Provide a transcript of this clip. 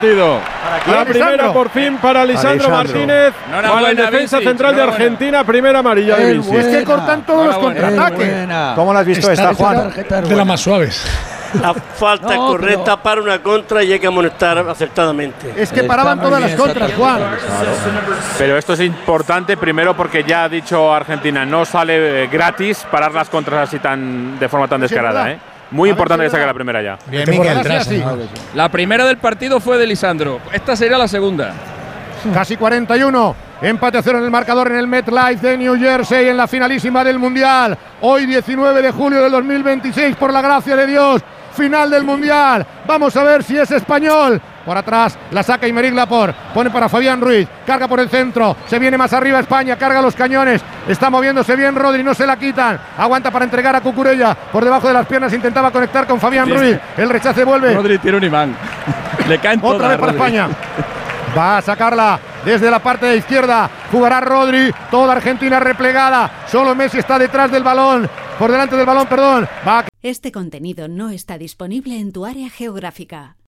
La primera por fin para Lisandro Martínez, para el defensa central de Argentina, primera amarilla de Vici. Es que cortan todos los contraataques. ¿Cómo la has visto esta, Juan? De las más suaves. La falta correcta para una contra y hay que amonestar acertadamente. Es que paraban todas las contras, Juan. Pero esto es importante, primero porque ya ha dicho Argentina, no sale gratis parar las contras así de forma tan descarada, Muy importante que saque la primera ya. Bien, Miguel, la primera del partido fue de Lisandro. Esta sería la segunda. Casi 41. Empate a 0 en el marcador en el MetLife de New Jersey en la finalísima del Mundial. Hoy 19 de julio del 2026, por la gracia de Dios. Final del Mundial. Vamos a ver si es español. Por atrás la saca Aymeric Laporte. Pone para Fabián Ruiz. Carga por el centro. Se viene más arriba España. Carga los cañones. Está moviéndose bien Rodri. No se la quitan. Aguanta para entregar a Cucurella. Por debajo de las piernas intentaba conectar con Fabián Ruiz. El rechace vuelve. Rodri tiene un imán. Le caen todas. Otra vez para España. Va a sacarla desde la parte de izquierda. Jugará Rodri. Toda Argentina replegada. Solo Messi está detrás del balón. Por delante del balón, perdón. Este contenido no está disponible en tu área geográfica.